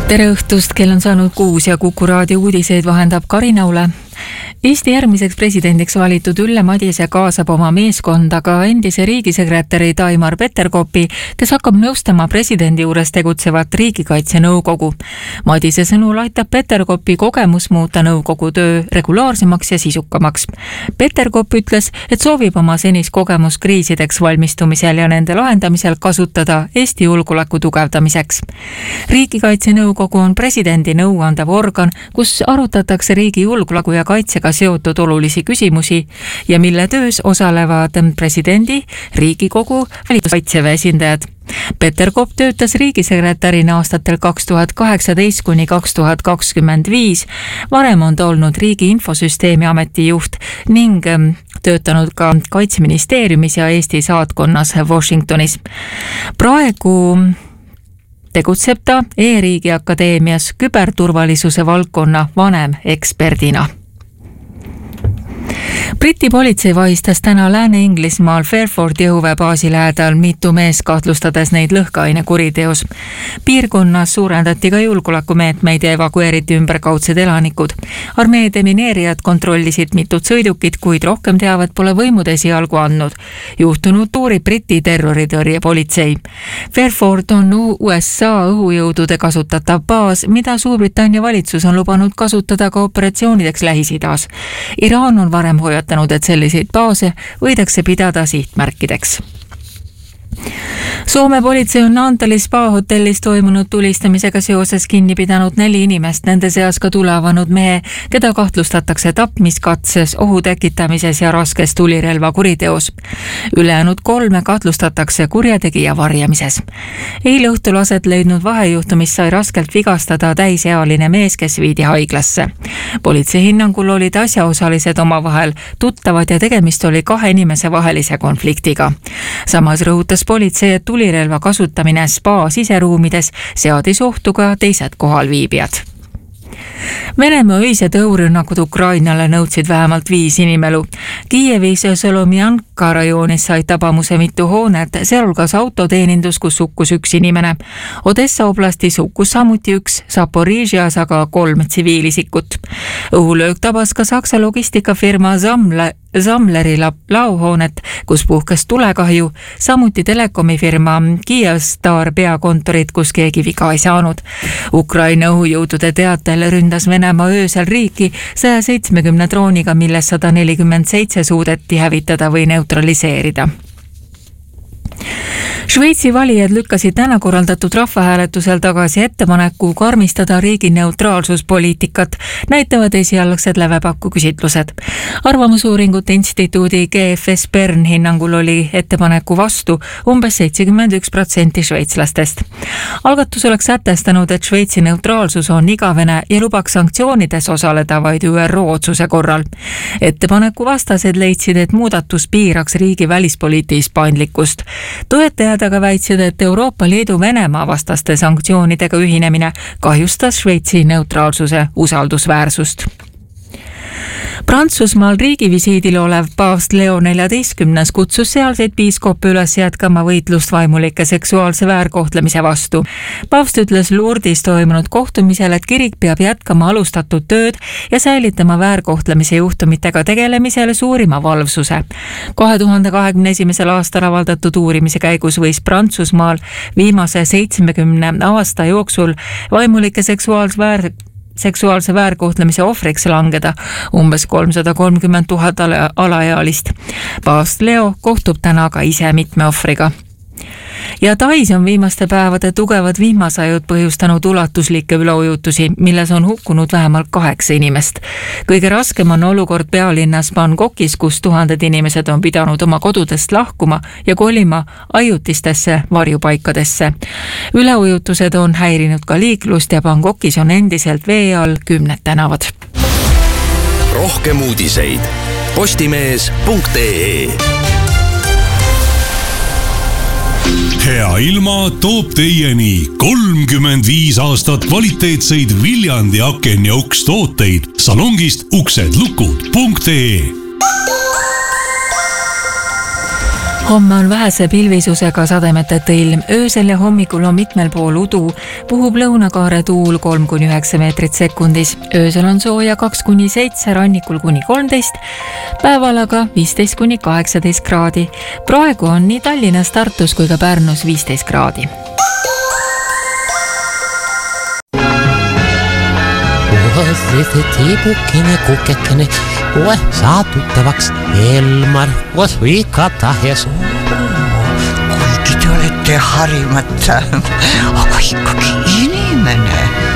Tere õhtust, kell on saanud 6 ja Kuku raadio uudiseid vahendab Karina Ule. Eesti järgmiseks presidendiks valitud Ülle Madise kaasab oma meeskonda ka endise riigisekretäri Taimar Peterkopi, kes hakkab nõustama presidendi juures tegutsevat riigikaitse nõukogu. Madise sõnul aitab Peterkopi kogemus muuta nõukogu töö regulaarsemaks ja sisukamaks. Peterkop ütles, et soovib oma senist kogemus kriisideks valmistumisel ja nende lahendamisel kasutada Eesti julgeoleku tugevdamiseks. Riigikaitse nõukogu on presidendi nõuandev organ, kus arutatakse riigi julgeoleku ja kaitsega seotud olulisi küsimusi ja mille töös osalevad presidendi, Riigikogu, Kaitseväe esindajad. Peterkop töötas riigisekretärina aastatel 2018 kuni 2025. Varem on ta olnud Riigi Infosüsteemi ameti juht ning töötanud ka Kaitseministeeriumis ja Eesti saatkonnas Washingtonis. Praegu tegutseb ta E-riigi akadeemias küberturvalisuse valdkonna vanemeksperdina. Briti politsei vahistas täna Lääne-Inglismaal Fairfordi õhuväebaasi lähedal mitu meest kahtlustades neid lõhkeaine kuriteos. Piirkonnas suurendati ka julgeolekumeetmeid ja evakueeriti ümberkaudsed elanikud. Armee demineerijad kontrollisid mitut sõidukit, kuid rohkem teavet pole võimud esialgu andnud. Juhtunud uurib Briti terroritõrje politsei. Fairford on USA õhujõudude kasutatav baas, mida Suurbritannia valitsus on lubanud kasutada ka operatsioonideks Lähis-Idas. Iraan on varem hoiatanud, et selliseid baase võidakse pidada sihtmärkideks. Soome politsei on Naantali spa-hotellis toimunud tulistamisega seoses kinni pidanud 4 inimest, nende seas ka tulevanud mehe, keda kahtlustatakse tapmiskatses, ohu tekitamises ja raskes tulirelva kuriteos. Ülejäänud 3 kahtlustatakse kurjategija varjamises. Eile õhtul aset leidnud vahejuhtumis sai raskelt vigastada täisealine mees, kes viidi haiglasse. Politsei hinnangul olid asjaosalised omavahel tuttavad ja tegemist oli 2 inimese vahelise konfliktiga. Samas rõhutas politsei, et tulirelva kasutamine spa siseruumides seadis ohtu ka teised kohalviibijad. Venemaa öised õhurünnakud Ukrainale nõudsid vähemalt 5 inimelu. Kiievis ja Solomjanka rajoonis sai tabamuse mitu hoonet, sealhulgas autoteenindus, kus hukkus 1 inimene. Odessa oblastis hukkus samuti 1, Zaporižias aga 3 tsiviilisikut. Õhulöök tabas ka Saksa logistikafirma Zamleri lauhoonet, kus puhkes tulekahju, samuti telekomifirma Kyivstar peakontorit, kus keegi viga ei saanud. Ukraina õhujõudude teatel ründas Venemaa öösel riiki 170 drooniga, millest 147 suudeti hävitada või neutraliseerida. Šveitsi valijad lükkasid täna korraldatud rahvahääletusel tagasi ettepaneku karmistada riigi neutraalsuspoliitikat, näitavad esialgsed lävepakku küsitlused. Arvamusuuringute instituudi GFS Bern hinnangul oli ettepaneku vastu umbes 71% šveitslastest. Algatus oleks sätestanud, et Šveitsi neutraalsus on igavene ja lubaks sanktsioonides osaleda vaid ÜRO otsuse korral. Ettepaneku vastased leidsid, et muudatus piiraks riigi välispoliitilist paindlikkust. Toetajad aga väitsid, et Euroopa Liidu Venemaa vastaste sanktsioonidega ühinemine kahjustas Šveitsi neutraalsuse usaldusväärsust. Prantsusmaal riigivisiidil olev paavst Leo XIV kutsus sealseid piiskoppe üles jätkama võitlust vaimulike seksuaalse väärkohtlemise vastu. Paavst ütles Lourdis toimunud kohtumisel, et kirik peab jätkama alustatud tööd ja säilitama väärkohtlemise juhtumitega tegelemisele suurima valvsuse. 2021. aastal avaldatud uurimise käigus võis Prantsusmaal viimase 70 aasta jooksul vaimulike seksuaalse väärkohtlemise ohvriks langeda umbes 330 000 alaealist. Paavst Leo kohtub täna ka ise mitme ohvriga. Ja Tais on viimaste päevade tugevad vihmasajud põhjustanud ulatuslikke üleujutusi, milles on hukkunud vähemalt 8 inimest. Kõige raskem on olukord pealinnas Bangkokis, kus 1000 inimesed on pidanud oma kodudest lahkuma ja kolima ajutistesse varjupaikadesse. Üleujutused on häirinud ka liiklust ja Bangkokis on endiselt vee all 10 tänavad. Rohkem uudiseid postimees.ee. Hea ilma toob teieni 35 aastat kvaliteetseid Viljandi aken- ja ukstooteid salongist uksedlukud.ee. Homme on vähese pilvisusega sademeteta ilm. Öösel ja hommikul on mitmel pool udu. Puhub lõunakaare tuul 3-9 meetrit sekundis. Öösel on sooja 2-7, rannikul kuni 13, päeval aga 15-18 kraadi. Praegu on nii Tallinnas, Tartus kui ka Pärnus 15 kraadi. Tiipukini kukekene, koe saatuttavaks Elmar, koos Vika ja suu. Kuigi te olete harimata, aga ikkagi inimene.